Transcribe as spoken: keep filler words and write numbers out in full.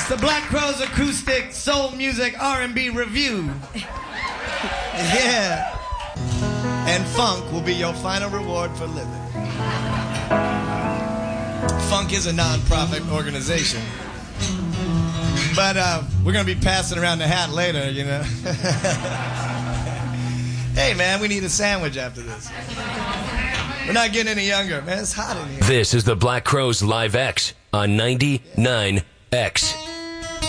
the Black Crowes Acoustic Soul Music R and B Review. Yeah. And funk will be your final reward for living. Funk is a non-profit organization. But uh, we're going to be passing around the hat later, you know. Hey, man, we need a sandwich after this. We're not getting any younger, man. It's hot in here. This is the Black Crowes Live X on ninety-nine X.